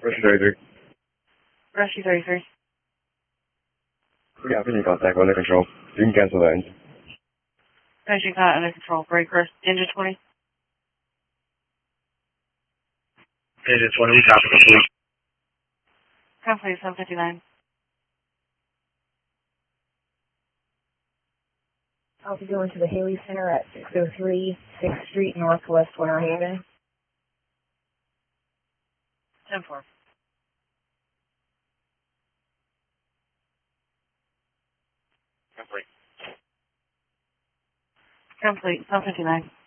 Rescue 33. Rescue 33. Yeah, we need contact under control. You can cancel that engine. Engine caught under control. Breaker. Engine 20. Engine 20, we copy complete. Complete 759. I'll be going to the Haley Center at 603 6th Street Northwest, Winter Haven. 10-4. Complete. Complete 759.